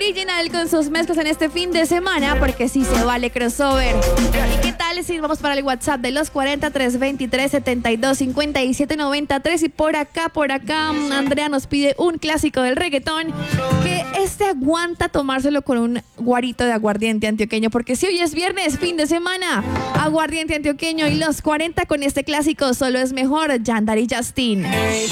Original con sus mezclas en este fin de semana, porque sí se vale crossover. ¿Y qué tal si vamos para el WhatsApp de los 40 323 72 57 93? Y por acá, Andrea nos pide un clásico del reggaetón que aguanta tomárselo con un guarito de aguardiente antioqueño, porque si hoy es viernes, fin de semana, aguardiente antioqueño y los 40 con este clásico Solo es mejor, Yandar y Justin. Hey,